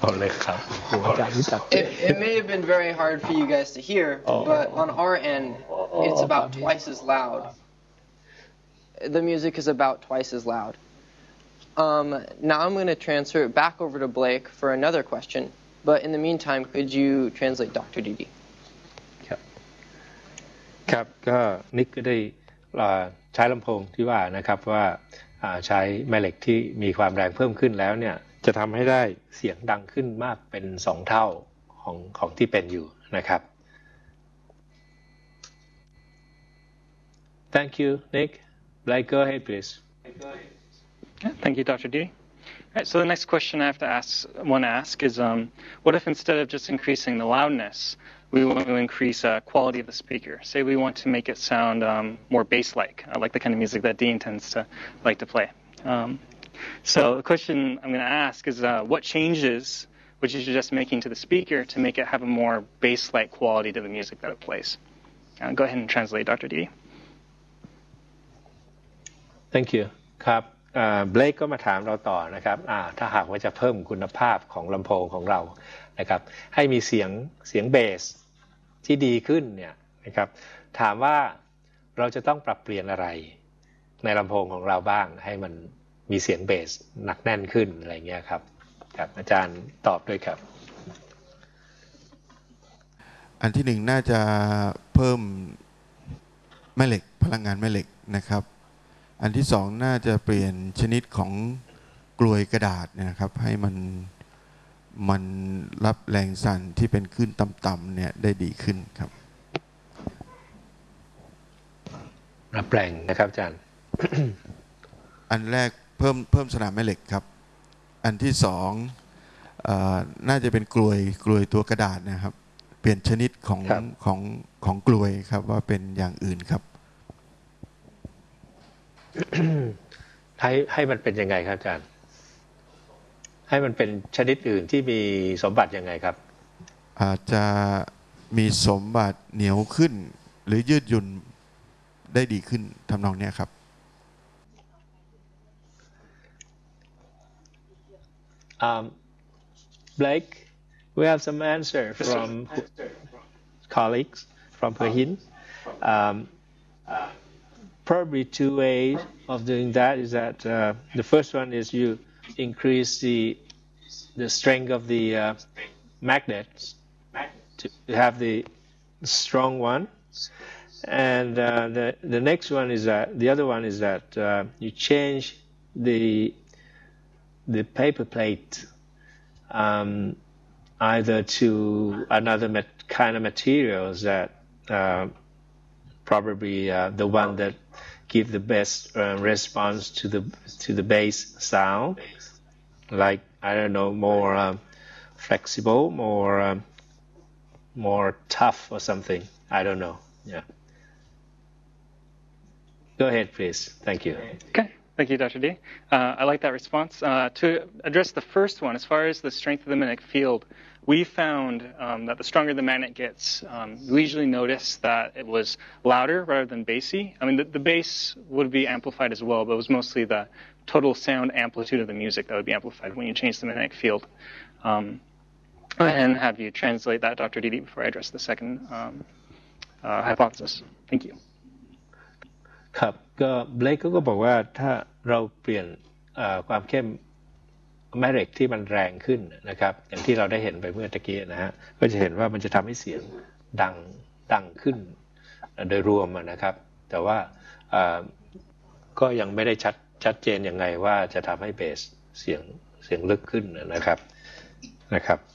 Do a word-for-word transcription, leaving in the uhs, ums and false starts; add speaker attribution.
Speaker 1: It, it may have been very hard for you guys to hear, but on our end, it's about twice as loud. The music is about twice as loud. Um, now I'm going to transfer it back over to Blake for another question. But in the meantime, could you translate Doctor Didi?
Speaker 2: ครับครับก็นิกก็ได้ใช้ลำโพงที่ว่านะครับว่าใช้แม่เหล็กที่มีความแรงเพิ่มขึ้นแล้วเนี่ยจะทำให้ได้เสียงดังขึ้นมากเป็นสองเท่าของของที่เป็นอยู่นะครับ Thank you, Nick. Blake, go ahead, please.
Speaker 3: Thank you, Doctor Didi. All right, so the next question I have to ask, want to ask is, um, what if instead of just increasing the loudness, we want to increase uh, quality of the speaker? Say we want to make it sound um, more bass-like, uh, like the kind of music that Dean tends to like to play. Um, so the question I'm going to ask is, uh, what changes would you suggest making to the speaker to make it have a more bass-like quality to the music that it plays? Uh, go ahead and translate, Doctor Didi.
Speaker 2: Thank you. ครับเบลคก็มาถามเราต่อนะครับถ้าหากว่าจะเพิ่มคุณภาพของลำโพงของเรานะครับให้มีเสียงเสียงเบสที่ดีขึ้นเนี่ยนะครับถามว่าเราจะต้องปรับเปลี่ยนอะไรในลำโพงของเราบ้างให้มันมีเสียงเบสหนักแน่นขึ้นอะไรเงี้ยครับครับอาจารย์ตอบด้วยครับ
Speaker 4: อันที่หนึ่งน่าจะเพิ่มแม่เหล็กพลังงานแม่เหล็กนะครับอันที่สองน่าจะเปลี่ยนชนิดของกลวยกระดาษนะครับให้มันมันรับแรงสั่นที่เป็นคลื่นต่ำๆเนี่ยได้ดีขึ้นครับ
Speaker 2: รับแรงนะครับอาจารย์
Speaker 4: อันแรกเพิ่มเพิ่มสนามแม่เหล็กครับอันที่สองน่าจะเป็นกลวยกลวยตัวกระดาษนะครับเปลี่ยนชนิดของของของกลวยครับว่าเป็นอย่างอื่นครับ
Speaker 2: ให้ให้มันเป็นยังไงครับอาจารย์ให้มันเป็นชนิดอื่นที่มีสมบัติยังไงครับ
Speaker 4: อาจจะมีสมบัติเหนียวขึ้นหรือยืดหยุ่นได้ดีขึ้นทำนองนี้ครับ
Speaker 2: um, Blake we have some answer from colleagues from Perhin um, probably two ways of doing that is that uh, the first one is you increase the the strength of the uh, magnets to have the strong one, and uh, the the next one is that the other one is that uh, you change the the paper plate um, either to another kind of materials that uh, probably uh, the one that give the best uh, response to the to the bass sound, like I don't know, more um, flexible, more um, more tough or something. I don't know. Yeah. Go ahead, please. Thank you.
Speaker 3: Okay. Thank you, Doctor D. Uh, I like that response. Uh, to address the first one, as far as the strength of the magnetic field, we found um, that the stronger the magnet gets, um, we usually notice that it was louder rather than bassy. I mean, the, the bass would be amplified as well, but it was mostly the total sound amplitude of the music that would be amplified when you change the magnetic field. Um, and have you translate that, Doctor D D, before I address the second um, uh, hypothesis. Thank you.
Speaker 2: ครับก็เบลคก็บอกว่าถ้าเราเปลี่ยนความเข้มแม่เหล็กที่มันแรงขึ้นนะครับอย่างที่เราได้เห็นไปเมื่อตะกี้นะฮะก็จะเห็นว่ามันจะทำให้เสียงดังดังขึ้นโดยรวมนะครับแต่ว่าก็ยังไม่ได้ชัดชัดเจนยังไงว่าจะทำให้เบสเสียงเสียงลึกขึ้นนะครับนะครับ